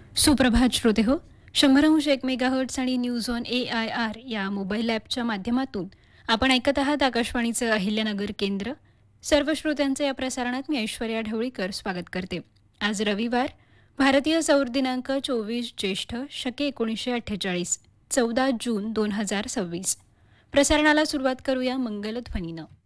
सुप्रभात श्रोते हो. 100.1 मेगाहर्ट्स आणि न्यूज ऑन AIR या मोबाईल ॲपच्या माध्यमातून आपण ऐकत आहात आकाशवाणीचं अहिल्यानगर केंद्र. सर्व श्रोत्यांचे या प्रसारणात मी ऐश्वर्या ढवळीकर स्वागत करते. आज रविवार, भारतीय सौर दिनांक 24 ज्येष्ठ शके 1948, 14 जून 2026. प्रसारणाला सुरुवात करूया मंगलध्वनीनं.